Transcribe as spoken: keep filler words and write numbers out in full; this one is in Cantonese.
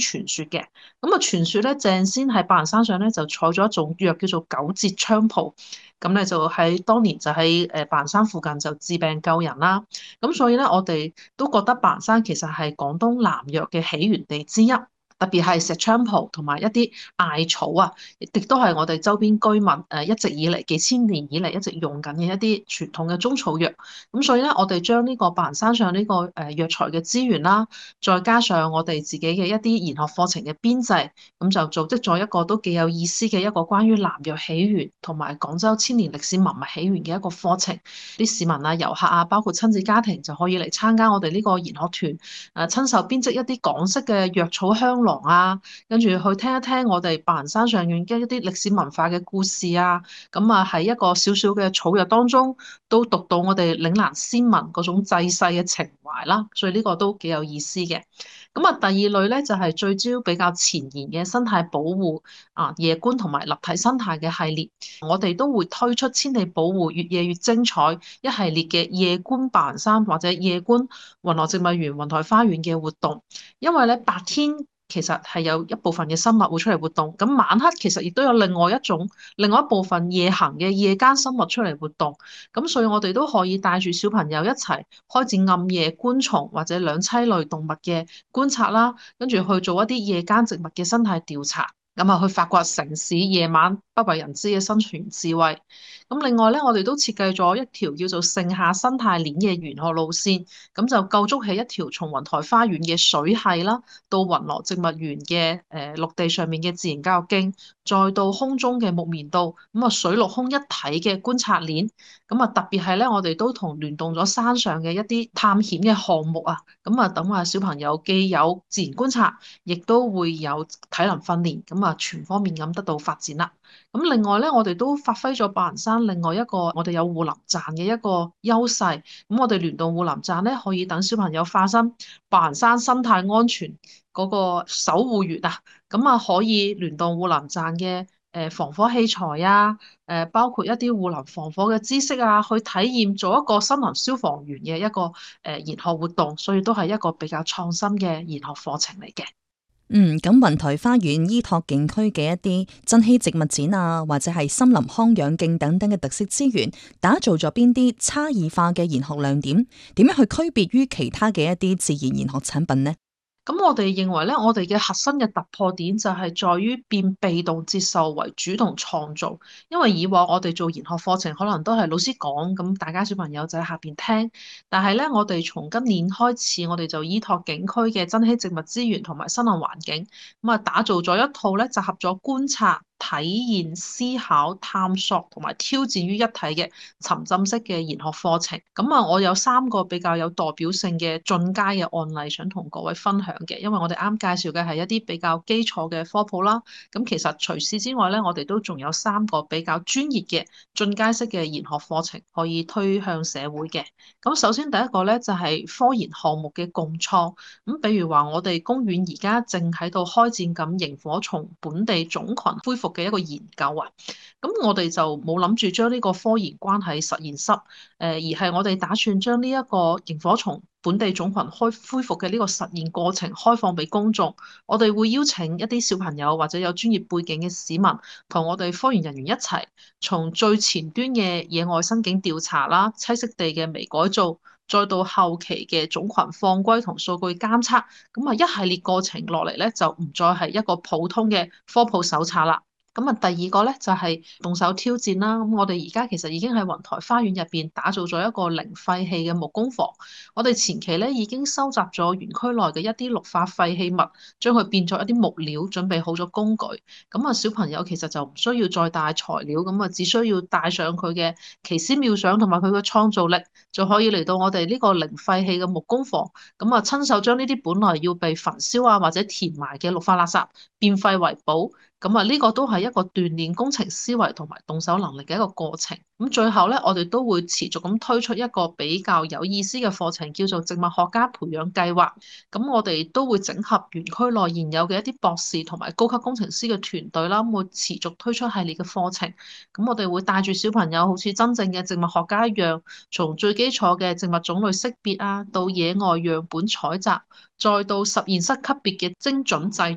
傳說嘅。咁啊，傳說咧，鄭仙喺白雲山上咧就採咗一種藥叫做九節菖蒲，咁咧就喺當年就喺誒白雲山附近就治病救人啦。咁所以咧，我哋都覺得白雲山其實係廣東南藥嘅起源地之一。特別係石菖蒲同埋一啲艾草啊，亦都係我哋周邊居民誒一直以嚟幾千年以嚟一直用緊嘅一啲傳統嘅中草藥。咁所以咧，我哋將呢個白雲山上呢個誒藥材嘅資源啦，再加上我哋自己嘅一啲研學課程嘅編制，咁就組織咗一個都幾有意思嘅一個關於南藥起源同埋廣州千年歷史文物起源嘅一個課程。啲市民啊、遊客啊，包括親子家庭就可以嚟參加我哋呢個研學團，誒親手編織一啲港式嘅藥草香囊啊，跟住去聽一聽我哋白雲山上面嘅一啲歷史文化嘅故事啊，咁啊喺一個小小嘅草藥當中，都讀到我哋嶺南先民嗰種濟世嘅情懷啦，所以呢個都幾有意思嘅。咁啊，第二類咧就係聚焦比較前沿嘅生態保護啊，夜觀同埋立體生態嘅系列，我哋都會推出千里保護越夜越精彩一系列嘅夜觀白雲山或者夜觀雲羅植物園、雲台花園嘅活動，因為咧白天其實係有一部分嘅生物會出嚟活動，咁晚黑其實亦都有另外一種、另外一部分夜行嘅夜間生物出嚟活動，咁所以我哋都可以帶住小朋友一齊開展暗夜觀蟲或者兩棲類動物嘅觀察啦，跟住去做一啲夜間植物嘅生態調查。咁啊，去發掘城市夜晚不為人知嘅生存智慧。咁另外咧，我哋都設計咗一條叫做盛夏生態鏈嘅玄學路線，咁就構築起一條從雲台花園嘅水系啦，到雲羅植物園嘅誒陸地上面嘅自然教育徑，再到空中嘅木棉道，咁啊水陸空一體嘅觀察鏈。咁啊特別係咧，我哋都同聯動咗山上嘅一啲探險嘅項目啊，咁啊等啊小朋友既有自然觀察，亦都會有體能訓練，咁啊全方面咁得到發展啦。咁另外咧，我哋都發揮咗白雲山另外一個我哋有護林站嘅一個優勢。咁我哋聯動護林站咧，可以等小朋友化身白雲山生態安全嗰個守護員啊，咁啊可以聯動護林站嘅誒防火器材啊，誒包括一啲護林防火嘅知識啊，去體驗做一個森林消防員嘅一個誒研學活動，所以都係一個比較創新嘅研學課程嚟嘅。 嗯，咁雲台花園依託景區嘅一啲珍稀植物展啊，或者係森林康養徑等等嘅特色資源，打造咗邊啲差異化嘅研學亮點？點樣去區別於其他嘅一啲自然研學產品呢？ 咁我哋認為咧，我哋嘅核心嘅突破點就係在於變被動接受為主動創造。因為以往我哋做研學課程，可能都係老師講，咁大家小朋友就喺下邊聽。但係咧，我哋從今年開始，我哋就依託景區嘅珍稀植物資源同埋森林環境，咁啊打造咗一套咧集合咗觀察、體驗、思考、探索同埋挑戰於一體嘅沉浸式嘅研學課程。咁啊，我有三個比較有代表性嘅進階嘅案例，想同各位分享嘅。因為我哋啱介紹嘅係一啲比較基礎嘅科普啦。咁其實除此之外咧，我哋都仲有三個比較專業嘅進階式嘅研學課程可以推向社會嘅。咁首先第一個咧就係科研項目嘅共創。咁比如話我哋公園而家正喺度開展緊螢火蟲本地種群恢復嘅一個研究啊。咁我哋就冇諗住將呢個科研關喺實驗室，誒而係我哋打算將呢一個螢火蟲本地種群開恢復嘅呢個實驗過程開放俾公眾。我哋會邀請一啲小朋友或者有專業背景嘅市民，同我哋科研人員一齊，從最前端嘅野外生境調查啦、棲息地嘅微改造，再到後期嘅種群放歸同數據監測，咁啊一系列過程落嚟咧，就唔再係一個普通嘅科普手冊啦。咁啊，第二個咧就係動手挑戰啦。咁我哋而家其實已經喺雲台花園入邊打造咗一個零廢棄嘅木工房。我哋前期咧已經收集咗園區內嘅一啲綠化廢棄物，將佢變作一啲木料，準備好咗工具。咁啊，小朋友其實就唔需要再帶材料，咁啊只需要帶上佢嘅奇思妙想同埋佢嘅創造力，就可以嚟到我哋呢個零廢棄嘅木工房。咁啊，親手將呢啲本來要被焚燒啊或者填埋嘅綠化垃圾變廢為寶。咁啊，呢個都係一個鍛鍊工程思維同埋動手能力嘅一個過程。咁最後咧，我哋都會持續咁推出一個比較有意思嘅課程，叫做植物學家培養計劃。咁我哋都會整合園區內現有嘅一啲博士同埋高級工程師嘅團隊啦，會持續推出系列嘅課程。咁我哋會帶住小朋友，好似真正嘅植物學家一樣，從最基礎嘅植物種類識別啊，到野外樣本採集，再到實驗室級別嘅精準製